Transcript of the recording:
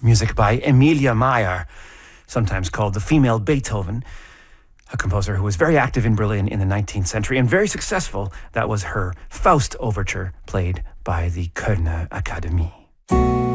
music by Emilia Mayer, sometimes called the female Beethoven, a composer who was very active in Berlin in the 19th century and very successful. That was her Faust overture, played by the Kölner Akademie.